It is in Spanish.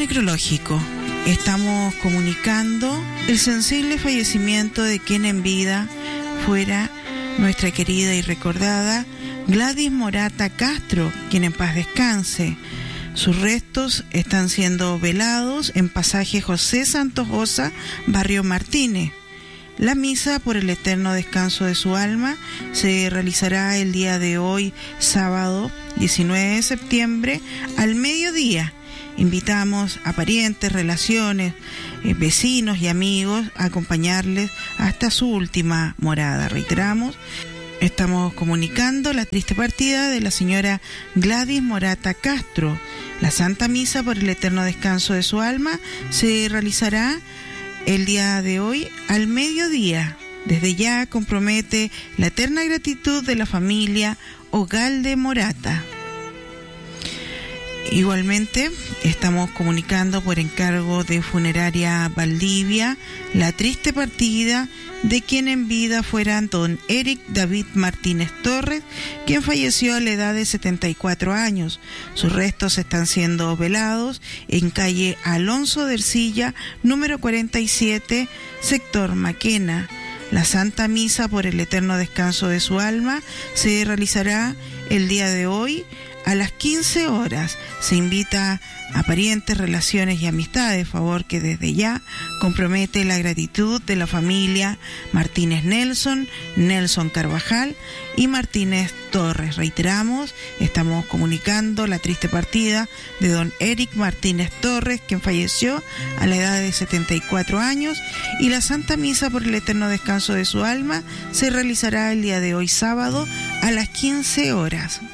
necrológico. Estamos comunicando el sensible fallecimiento de quien en vida fuera nuestra querida y recordada Gladys Morata Castro, quien en paz descanse. Sus restos están siendo velados en pasaje José Santos Osa, barrio Martínez. La misa por el eterno descanso de su alma se realizará el día de hoy, sábado 19 de septiembre, al mediodía. Invitamos a parientes, relaciones, vecinos y amigos a acompañarles hasta su última morada. Reiteramos, estamos comunicando la triste partida de la señora Gladys Morata Castro. La Santa Misa por el eterno descanso de su alma se realizará el día de hoy al mediodía. Desde ya compromete la eterna gratitud de la familia Ogalde Morata. Igualmente, estamos comunicando por encargo de Funeraria Valdivia la triste partida de quien en vida fuera don Eric David Martínez Torres, quien falleció a la edad de 74 años. Sus restos están siendo velados en calle Alonso de Ercilla, número 47, sector Maquena. La Santa Misa por el eterno descanso de su alma se realizará el día de hoy a las 15 horas. Se invita a parientes, relaciones y amistades, favor que desde ya compromete la gratitud de la familia Martínez Nelson, Nelson Carvajal y Martínez Torres. Reiteramos, estamos comunicando la triste partida de don Eric Martínez Torres, quien falleció a la edad de 74 años, y la Santa Misa por el eterno descanso de su alma se realizará el día de hoy, sábado, a las 15 horas.